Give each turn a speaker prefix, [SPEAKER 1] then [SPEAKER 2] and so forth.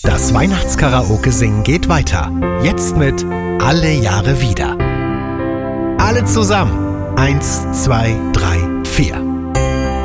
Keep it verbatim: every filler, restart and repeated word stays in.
[SPEAKER 1] Das Weihnachtskaraoke-Singen geht weiter. Jetzt mit Alle Jahre wieder. Alle zusammen. Eins, zwei, drei, vier.